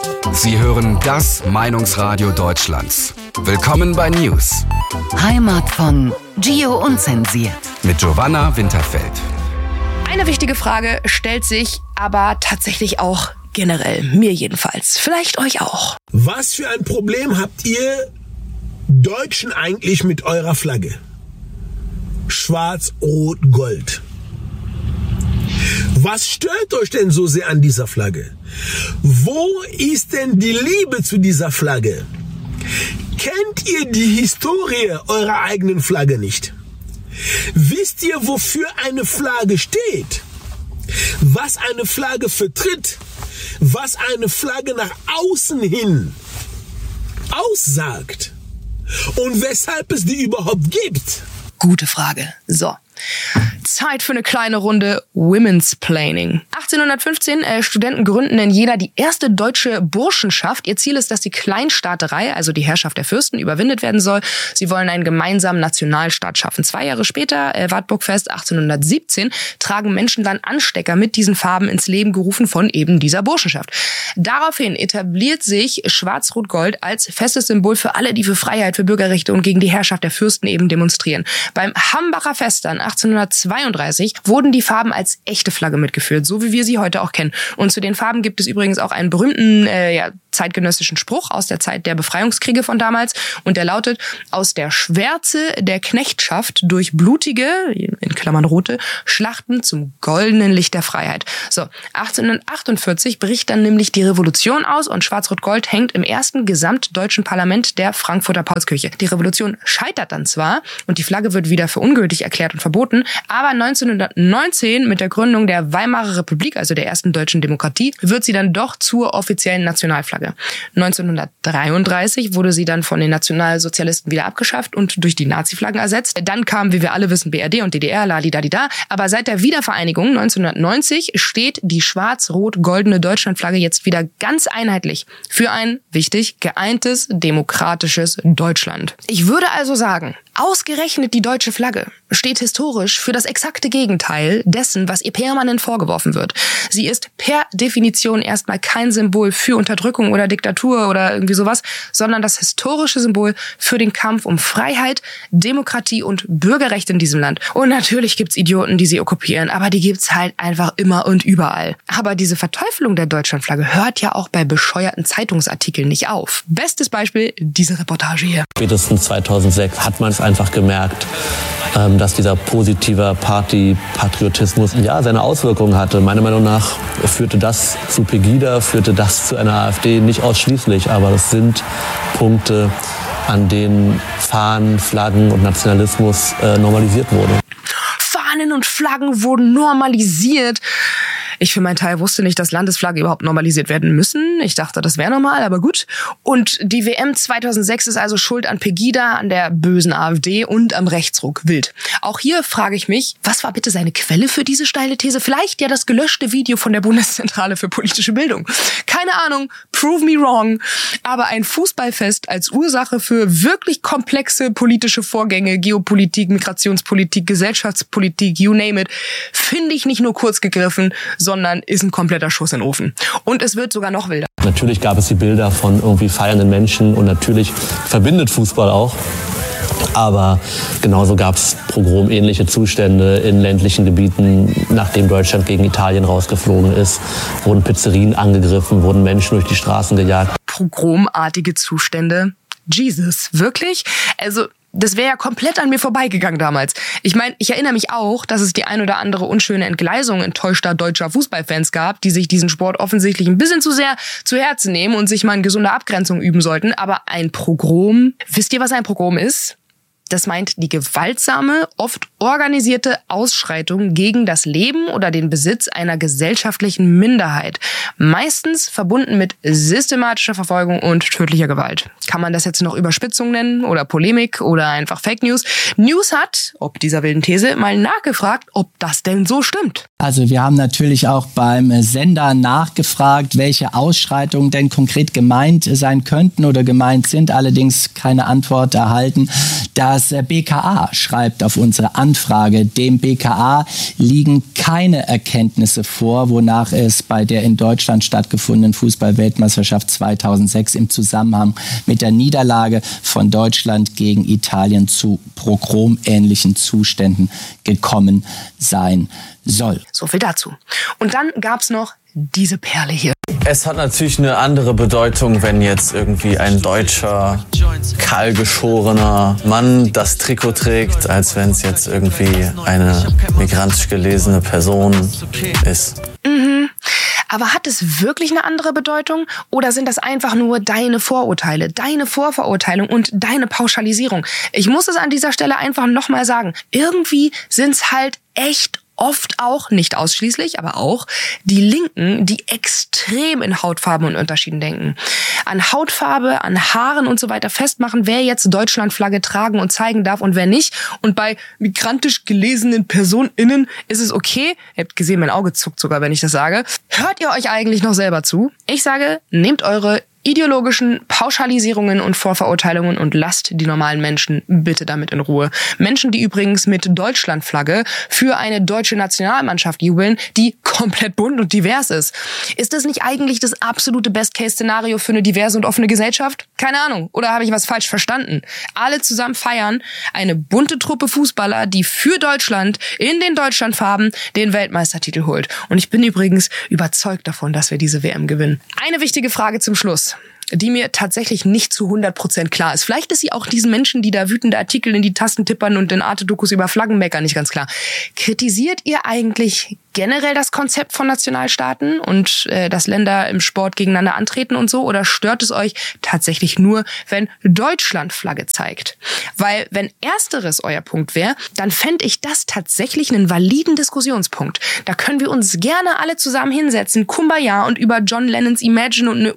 Sie hören das Meinungsradio Deutschlands. Willkommen bei News. Heimat von Gio Unzensiert. Mit Giovanna Winterfeld. Eine wichtige Frage stellt sich aber tatsächlich auch generell. Mir jedenfalls. Vielleicht euch auch. Was für ein Problem habt ihr Deutschen eigentlich mit eurer Flagge? Schwarz, Rot, Gold. Was stört euch denn so sehr an dieser Flagge? Wo ist denn die Liebe zu dieser Flagge? Kennt ihr die Historie eurer eigenen Flagge nicht? Wisst ihr, wofür eine Flagge steht? Was eine Flagge vertritt? Was eine Flagge nach außen hin aussagt? Und weshalb es die überhaupt gibt? Gute Frage. So. Zeit für eine kleine Runde Women's-Planning. 1815, Studenten gründen in Jena die erste deutsche Burschenschaft. Ihr Ziel ist, dass die Kleinstaaterei, also die Herrschaft der Fürsten, überwindet werden soll. Sie wollen einen gemeinsamen Nationalstaat schaffen. 2 Jahre später, Wartburgfest 1817, tragen Menschen dann Anstecker mit diesen Farben ins Leben gerufen von eben dieser Burschenschaft. Daraufhin etabliert sich Schwarz-Rot-Gold als festes Symbol für alle, die für Freiheit, für Bürgerrechte und gegen die Herrschaft der Fürsten eben demonstrieren. Beim Hambacher Fest dann 1832 wurden die Farben als echte Flagge mitgeführt, so wie wir sie heute auch kennen. Und zu den Farben gibt es übrigens auch einen berühmten zeitgenössischen Spruch aus der Zeit der Befreiungskriege von damals. Und der lautet: Aus der Schwärze der Knechtschaft durch blutige, in Klammern rote, Schlachten zum goldenen Licht der Freiheit. So, 1848 bricht dann nämlich die Revolution aus und Schwarz-Rot-Gold hängt im ersten gesamtdeutschen Parlament der Frankfurter Paulskirche. Die Revolution scheitert dann zwar und die Flagge wird wieder für ungültig erklärt und verboten, aber 1919 mit der Gründung der Weimarer Republik, also der ersten deutschen Demokratie, wird sie dann doch zur offiziellen Nationalflagge. 1933 wurde sie dann von den Nationalsozialisten wieder abgeschafft und durch die Nazi-Flaggen ersetzt. Dann kam, wie wir alle wissen, BRD und DDR, lalidadida. Aber seit der Wiedervereinigung 1990 steht die schwarz-rot-goldene Deutschlandflagge jetzt wieder ganz einheitlich für ein, wichtig, geeintes, demokratisches Deutschland. Ich würde also sagen, ausgerechnet die deutsche Flagge steht historisch für das exakte Gegenteil dessen, was ihr permanent vorgeworfen wird. Sie ist per Definition erstmal kein Symbol für Unterdrückung oder Diktatur oder irgendwie sowas, sondern das historische Symbol für den Kampf um Freiheit, Demokratie und Bürgerrecht in diesem Land. Und natürlich gibt's Idioten, die sie okkupieren, aber die gibt's halt einfach immer und überall. Aber diese Verteufelung der Deutschlandflagge hört ja auch bei bescheuerten Zeitungsartikeln nicht auf. Bestes Beispiel diese Reportage hier. Spätestens 2006 hat man es einfach gemerkt, dass dieser positive Party-Patriotismus seine Auswirkungen hatte. Meiner Meinung nach führte das zu Pegida, führte das zu einer AfD, nicht ausschließlich, aber das sind Punkte, an denen Fahnen, Flaggen und Nationalismus normalisiert wurden. Fahnen und Flaggen wurden normalisiert. Ich für meinen Teil wusste nicht, dass Landesflaggen überhaupt normalisiert werden müssen. Ich dachte, das wäre normal, aber gut. Und die WM 2006 ist also schuld an Pegida, an der bösen AfD und am Rechtsruck. Wild. Auch hier frage ich mich, was war bitte seine Quelle für diese steile These? Vielleicht ja das gelöschte Video von der Bundeszentrale für politische Bildung. Keine Ahnung, prove me wrong. Aber ein Fußballfest als Ursache für wirklich komplexe politische Vorgänge, Geopolitik, Migrationspolitik, Gesellschaftspolitik, you name it, finde ich nicht nur kurz gegriffen, sondern ist ein kompletter Schuss in den Ofen. Und es wird sogar noch wilder. Natürlich gab es die Bilder von irgendwie feiernden Menschen und natürlich verbindet Fußball auch. Aber genauso gab es pogromähnliche Zustände in ländlichen Gebieten, nachdem Deutschland gegen Italien rausgeflogen ist. Wurden Pizzerien angegriffen, wurden Menschen durch die Straßen gejagt. Pogromartige Zustände? Jesus, wirklich? Also das wäre ja komplett an mir vorbeigegangen damals. Ich meine, ich erinnere mich auch, dass es die ein oder andere unschöne Entgleisung enttäuschter deutscher Fußballfans gab, die sich diesen Sport offensichtlich ein bisschen zu sehr zu Herzen nehmen und sich mal in gesunder Abgrenzung üben sollten. Aber ein Pogrom, wisst ihr, was ein Pogrom ist? Das meint die gewaltsame, oft organisierte Ausschreitung gegen das Leben oder den Besitz einer gesellschaftlichen Minderheit. Meistens verbunden mit systematischer Verfolgung und tödlicher Gewalt. Kann man das jetzt noch Überspitzung nennen oder Polemik oder einfach Fake News? News hat, ob dieser wilden These, mal nachgefragt, ob das denn so stimmt. Also wir haben natürlich auch beim Sender nachgefragt, welche Ausschreitungen denn konkret gemeint sein könnten oder gemeint sind, allerdings keine Antwort erhalten. Da Das BKA schreibt auf unsere Anfrage, dem BKA liegen keine Erkenntnisse vor, wonach es bei der in Deutschland stattgefundenen Fußball-Weltmeisterschaft 2006 im Zusammenhang mit der Niederlage von Deutschland gegen Italien zu pogromähnlichen Zuständen gekommen sein soll. So viel dazu. Und dann gab's noch diese Perle hier. Es hat natürlich eine andere Bedeutung, wenn jetzt irgendwie ein deutscher, kahlgeschorener Mann das Trikot trägt, als wenn es jetzt irgendwie eine migrantisch gelesene Person ist. Aber hat es wirklich eine andere Bedeutung? Oder sind das einfach nur deine Vorurteile, deine Vorverurteilung und deine Pauschalisierung? Ich muss es an dieser Stelle einfach nochmal sagen. Irgendwie sind's halt echt oft auch, nicht ausschließlich, aber auch die Linken, die extrem in Hautfarben und Unterschieden denken. An Hautfarbe, an Haaren und so weiter festmachen, wer jetzt Deutschlandflagge tragen und zeigen darf und wer nicht. Und bei migrantisch gelesenen PersonInnen ist es okay. Ihr habt gesehen, mein Auge zuckt sogar, wenn ich das sage. Hört ihr euch eigentlich noch selber zu? Ich sage, nehmt eure ideologischen Pauschalisierungen und Vorverurteilungen und lasst die normalen Menschen bitte damit in Ruhe. Menschen, die übrigens mit Deutschlandflagge für eine deutsche Nationalmannschaft jubeln, die komplett bunt und divers ist. Ist das nicht eigentlich das absolute Best-Case-Szenario für eine diverse und offene Gesellschaft? Keine Ahnung. Oder habe ich was falsch verstanden? Alle zusammen feiern eine bunte Truppe Fußballer, die für Deutschland in den Deutschlandfarben den Weltmeistertitel holt. Und ich bin übrigens überzeugt davon, dass wir diese WM gewinnen. Eine wichtige Frage zum Schluss, die mir tatsächlich nicht zu 100% klar ist. Vielleicht ist sie auch diesen Menschen, die da wütende Artikel in die Tasten tippern und in Arte-Dokus über Flaggen meckern, nicht ganz klar. Kritisiert ihr eigentlich generell das Konzept von Nationalstaaten und dass Länder im Sport gegeneinander antreten und so? Oder stört es euch tatsächlich nur, wenn Deutschland Flagge zeigt? Weil wenn ersteres euer Punkt wäre, dann fände ich das tatsächlich einen validen Diskussionspunkt. Da können wir uns gerne alle zusammen hinsetzen, Kumbaya und über John Lennons Imagine und eine